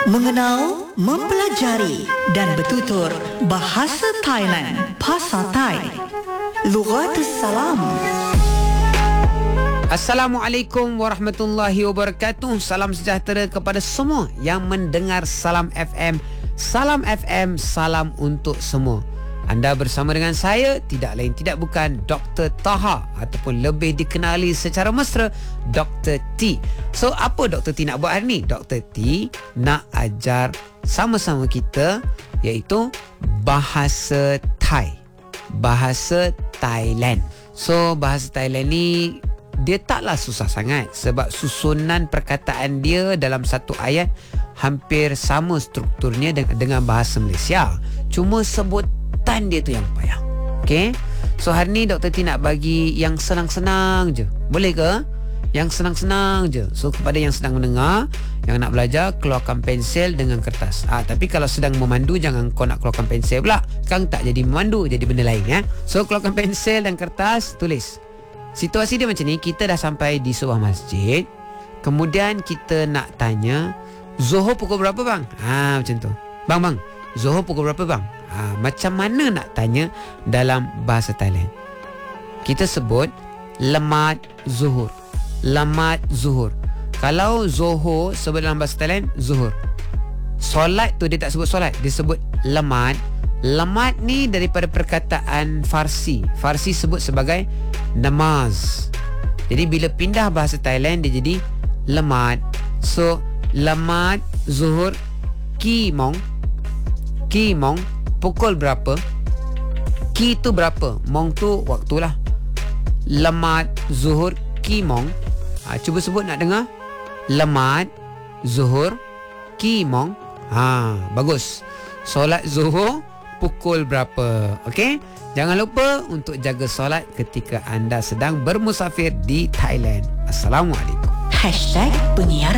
Mengenal, mempelajari dan bertutur bahasa Thailand, Pasar Thai. Lughatus Salam. Assalamualaikum warahmatullahi wabarakatuh. Salam sejahtera kepada semua yang mendengar Salam FM. Salam FM, salam untuk semua. Anda bersama dengan saya, tidak lain tidak bukan Dr. Taha, ataupun lebih dikenali secara mesra Dr. T. So, apa Dr. T nak buat hari ni? Dr. T nak ajar sama-sama kita, iaitu bahasa Thai, bahasa Thailand. So, bahasa Thailand ni dia taklah susah sangat, sebab susunan perkataan dia dalam satu ayat hampir sama strukturnya dengan bahasa Malaysia. Cuma sebutan dia tu yang payah. Okay? So hari ni Dr. T nak bagi yang senang-senang je. Boleh ke? Yang senang-senang je. So kepada yang sedang mendengar, yang nak belajar, keluarkan pensel dengan kertas. Tapi kalau sedang memandu, jangan kau nak keluarkan pensel pula. Kan tak jadi memandu, jadi benda lain ya. So keluarkan pensel dan kertas, tulis. Situasi dia macam ni, kita dah sampai di sebuah masjid. Kemudian kita nak tanya, Zuhur pukul berapa bang? Macam tu. Bang, Zuhur pukul berapa bang? Macam mana nak tanya dalam bahasa Thailand? Kita sebut lemat zuhur. Lemat zuhur. Kalau Zuhur sebut dalam bahasa Thailand, Zuhur. Solat tu dia tak sebut solat, dia sebut lemat. Lemat ni daripada perkataan Farsi. Farsi sebut sebagai namaz. Jadi bila pindah bahasa Thailand, dia jadi lemat. So lemat zuhur Kimong pukul berapa? Ki tu berapa? Mong tu waktulah. Lemat zuhur Kimong. Cuba sebut, nak dengar. Lemat zuhur Kimong. Bagus. Solat zuhur pukul berapa? Okey? Jangan lupa untuk jaga solat ketika anda sedang bermusafir di Thailand. Assalamualaikum. #penyiaran